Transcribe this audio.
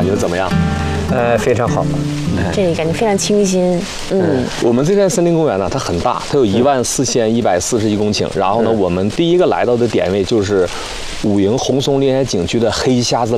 觉怎么样？ 非常好。 这里感觉非常清新。 我们这片森林公园呢，它很大，它有14141公顷。然后呢，我们第一个来到的点位就是武营红松林海景区的黑瞎子